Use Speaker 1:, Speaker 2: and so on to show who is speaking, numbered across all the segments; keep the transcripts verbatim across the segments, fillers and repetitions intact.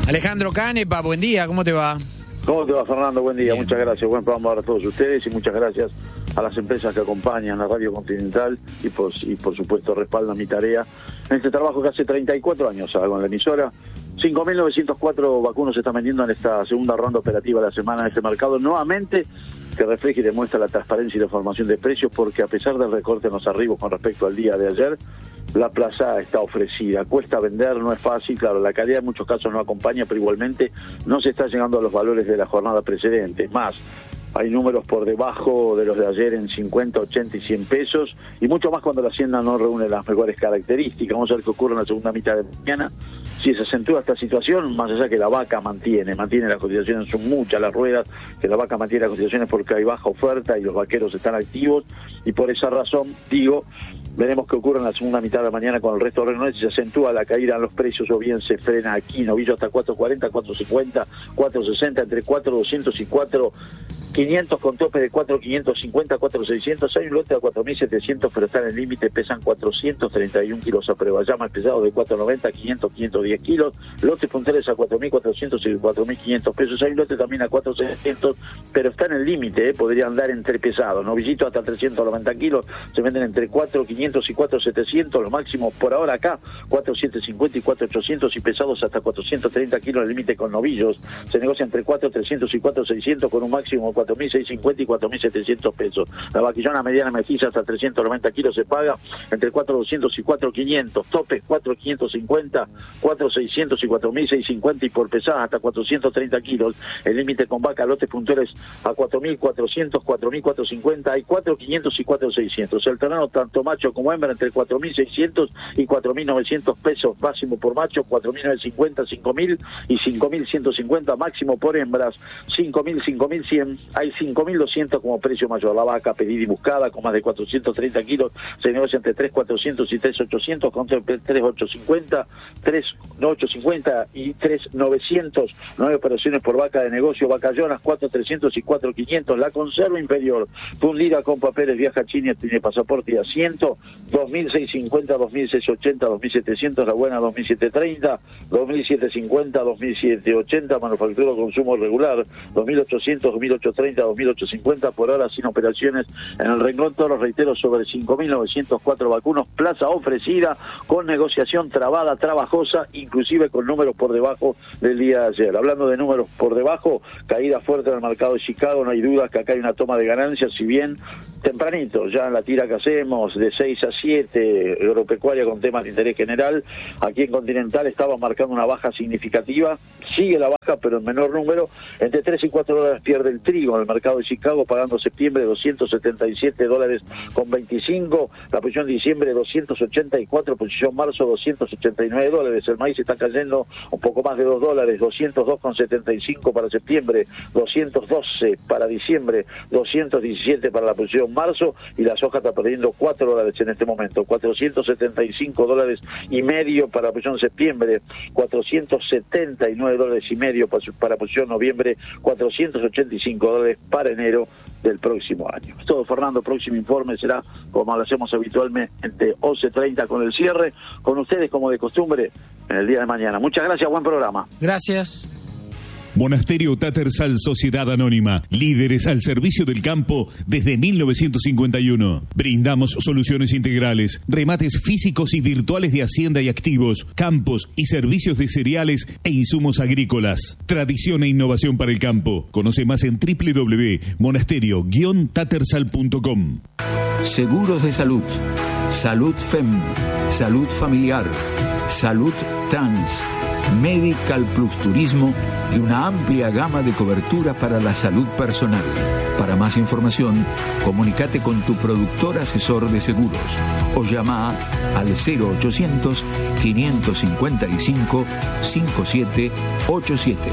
Speaker 1: Alejandro Canepa, buen día, ¿cómo te va?
Speaker 2: ¿Cómo te va, Fernando? Buen día,
Speaker 1: Bien.
Speaker 2: Muchas gracias. Buen programa para todos ustedes y muchas gracias a las empresas que acompañan a Radio Continental y por, y por supuesto respaldan mi tarea en este trabajo que hace treinta y cuatro años hago en la emisora. cinco mil novecientos cuatro vacunos se están vendiendo en esta segunda ronda operativa de la semana en este mercado, nuevamente que refleja y demuestra la transparencia y la formación de precios, porque a pesar del recorte en los arribos con respecto al día de ayer, la plaza está ofrecida. Cuesta vender, no es fácil, claro, la calidad en muchos casos no acompaña, pero igualmente no se está llegando a los valores de la jornada precedente. Más, hay números por debajo de los de ayer en cincuenta, ochenta y cien pesos, y mucho más cuando la hacienda no reúne las mejores características. Vamos a ver qué ocurre en la segunda mitad de mañana. Si se acentúa esta situación, más allá que la vaca mantiene, mantiene las cotizaciones, son muchas las ruedas, que la vaca mantiene las cotizaciones porque hay baja oferta y los vaqueros están activos, y por esa razón, digo, veremos qué ocurre en la segunda mitad de la mañana con el resto de los, si se acentúa la caída en los precios o bien se frena aquí. Novillo hasta cuatro cuarenta, cuatro cincuenta, cuatro sesenta, entre cuatro doscientos y cuatro quinientos con tope de cuatro quinientos cincuenta, cuatro seiscientos. Hay un lote a cuatro mil setecientos, pero están en el límite, pesan cuatrocientos treinta y un kilos a prueba. Ya más pesado de cuatro noventa, quinientos, quinientos diez kilos. Lotes puntuales a cuatro mil cuatrocientos y cuatro mil quinientos pesos. Hay un lote también a cuatro seiscientos, pero está en el límite, ¿eh? Podría andar entre pesados. Novillito hasta trescientos noventa kilos, se venden entre cuatro quinientos y cuatro setecientos. Los máximos por ahora acá, cuatro setecientos cincuenta y cuatro ochocientos, y pesados hasta cuatrocientos treinta kilos, el límite con novillos. Se negocia entre cuatro trescientos y cuatro seiscientos con un máximo de cuatro mil seiscientos cincuenta y cuatro mil setecientos pesos. La vaquillona mediana mestiza hasta trescientos noventa kilos se paga entre cuatro doscientos y cuatro quinientos. Topes cuatro quinientos cincuenta, cuatro seiscientos y cuatro mil seiscientos cincuenta, y por pesada hasta cuatrocientos treinta kilos. El límite con vaca, lotes puntuales a cuatro mil cuatrocientos, cuatro mil cuatrocientos cincuenta, hay cuatro quinientos y cuatro seiscientos. El terreno tanto macho como hembra entre cuatro mil seiscientos y cuatro mil novecientos pesos máximo por macho, cuatro mil novecientos cincuenta, cinco mil y cinco mil ciento cincuenta máximo por hembras, cinco mil, cinco mil cien, hay cinco mil doscientos como precio mayor. La vaca pedida y buscada con más de cuatrocientos treinta kilos se negocia entre tres mil cuatrocientos y tres mil ochocientos, contra tres mil ochocientos cincuenta, tres mil ochocientos cincuenta y tres mil novecientos. Nueve operaciones por vaca de negocio, vacallonas cuatro mil trescientos y cuatro mil quinientos. La conserva inferior, fundida con papeles, viaja a China, tiene pasaporte y asiento, dos mil seiscientos cincuenta, dos mil seiscientos ochenta, dos mil setecientos. La buena dos mil setecientos treinta, dos mil setecientos cincuenta, dos mil setecientos ochenta. Manufactura consumo regular, dos mil ochocientos, dos mil ochocientos treinta, dos mil ochocientos cincuenta. Por ahora sin operaciones en el renglón. Todos los reitero sobre cinco mil novecientos cuatro vacunos, plaza ofrecida con negociación trabada, trabajosa, inclusive con números por debajo del día de ayer. Hablando de números por debajo, caída fuerte en el mercado de Chicago, no hay dudas que acá hay una toma de ganancias, si bien tempranito, ya en la tira que hacemos de seis a siete, agropecuaria con temas de interés general, aquí en Continental estaba marcando una baja significativa, sigue la baja pero en menor número, entre tres y cuatro dólares pierde el trigo en el mercado de Chicago, pagando septiembre doscientos setenta y siete dólares con veinticinco, la posición de diciembre doscientos ochenta y cuatro, posición marzo doscientos ochenta y nueve dólares, el maíz está cayendo un poco más de dos dólares, doscientos dos con setenta y cinco para septiembre, doscientos doce para diciembre, doscientos diecisiete para la posición marzo, y la soja está perdiendo cuatro dólares en este momento, cuatrocientos setenta y cinco dólares y medio para la posición septiembre, cuatrocientos setenta y nueve dólares y medio para la posición noviembre, cuatrocientos ochenta y cinco dólares para enero del próximo año. Es todo, Fernando. Próximo informe será como lo hacemos habitualmente, once treinta con el cierre, con ustedes como de costumbre en el día de mañana. Muchas gracias, buen programa.
Speaker 1: Gracias.
Speaker 3: Monasterio Tattersall Sociedad Anónima, líderes al servicio del campo desde mil novecientos cincuenta y uno. Brindamos soluciones integrales, remates físicos y virtuales de hacienda y activos, campos y servicios de cereales e insumos agrícolas. Tradición e innovación para el campo. Conoce más en doble u doble u doble u punto monasterio guion tattersall punto com.
Speaker 4: Seguros de salud, Salud F E M, Salud Familiar, Salud Trans, Medical Plus Turismo y una amplia gama de cobertura para la salud personal. Para más información, comunícate con tu productor asesor de seguros o llama al cero ochocientos, quinientos cincuenta y cinco, cincuenta y siete ochenta y siete.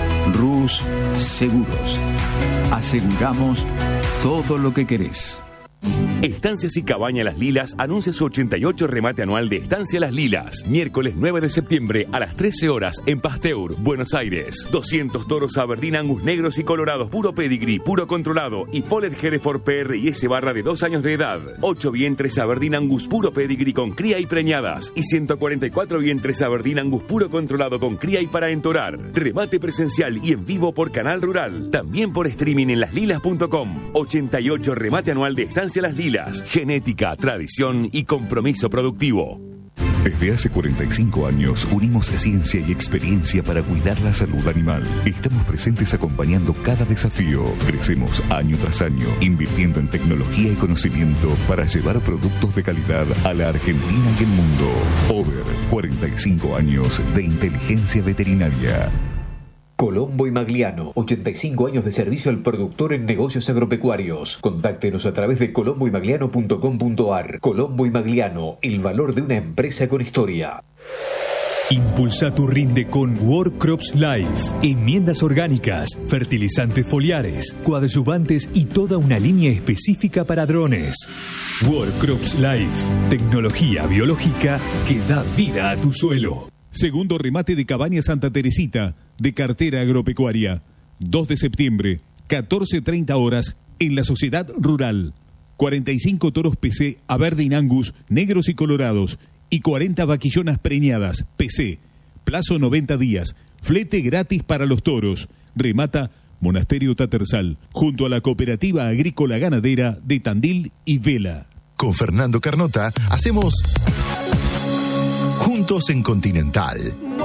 Speaker 4: Rus Seguros. Aseguramos todo lo que querés.
Speaker 5: Estancias y Cabaña Las Lilas anuncia su ochenta y ocho remate anual de Estancia Las Lilas. Miércoles nueve de septiembre a las trece horas en Pasteur, Buenos Aires. doscientos toros Aberdeen Angus negros y colorados, puro pedigree, puro controlado y Polet Hereford P R y S barra de dos años de edad. ocho vientres Aberdeen Angus puro pedigree con cría y preñadas. Y ciento cuarenta y cuatro vientres Aberdeen Angus puro controlado con cría y para entorar. Remate presencial y en vivo por Canal Rural. También por streaming en las lilas punto com. ochenta y ocho remate anual de Estancia Las Lilas. Genética, tradición y compromiso productivo.
Speaker 3: Desde hace cuarenta y cinco años unimos ciencia y experiencia para cuidar la salud animal. Estamos presentes acompañando cada desafío. Crecemos año tras año, invirtiendo en tecnología y conocimiento para llevar productos de calidad a la Argentina y el mundo. Over, cuarenta y cinco años de inteligencia veterinaria.
Speaker 4: Colombo y Magliano, ochenta y cinco años de servicio al productor en negocios agropecuarios. Contáctenos a través de colombo y magliano punto com punto a r. Colombo y Magliano, el valor de una empresa con historia.
Speaker 6: Impulsa tu rinde con World Crops Life. Enmiendas orgánicas, fertilizantes foliares, coadyuvantes y toda una línea específica para drones. World Crops Life, tecnología biológica que da vida a tu suelo.
Speaker 3: Segundo remate de Cabaña Santa Teresita, de cartera agropecuaria. dos de septiembre, catorce treinta horas, en la Sociedad Rural. cuarenta y cinco toros P C Aberdeen Angus, negros y colorados, y cuarenta vaquillonas preñadas, P C. Plazo noventa días, flete gratis para los toros. Remata Monasterio Tatersal, junto a la Cooperativa Agrícola Ganadera de Tandil y Vela.
Speaker 7: Con Fernando Carnota hacemos Juntos en Continental.